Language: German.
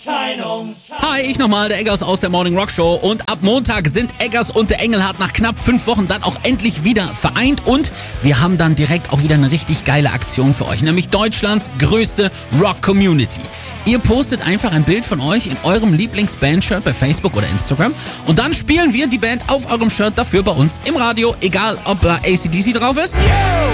Hi, ich nochmal, der Eggers aus der Morning Rock Show. Und ab Montag sind Eggers und der Engelhardt nach knapp 5 Wochen dann auch endlich wieder vereint. Und wir haben dann direkt auch wieder eine richtig geile Aktion für euch, nämlich Deutschlands größte Rock-Community. Ihr postet einfach ein Bild von euch in eurem Lieblings-Band-Shirt bei Facebook oder Instagram. Und dann spielen wir die Band auf eurem Shirt dafür bei uns im Radio, egal ob da AC/DC drauf ist